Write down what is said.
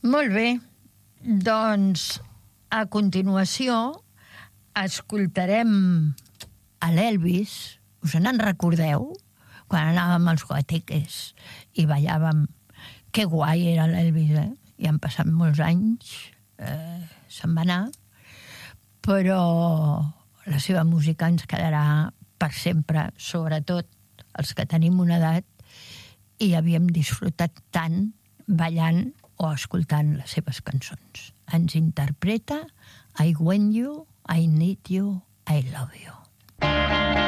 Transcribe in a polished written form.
Molt bé. Doncs, a continuació, escoltarem a l'Elvis. Us en recordeu? Quan anàvem als guateques i ballàvem. Que guai era l'Elvis, eh? I han passat molts anys. Se'n va anar. Però la seva música ens quedarà per sempre, sobretot els que tenim una edat i havíem disfrutat tant ballant o escoltant les seves cançons. Ens interpreta I Want You, I Need You, I Love You.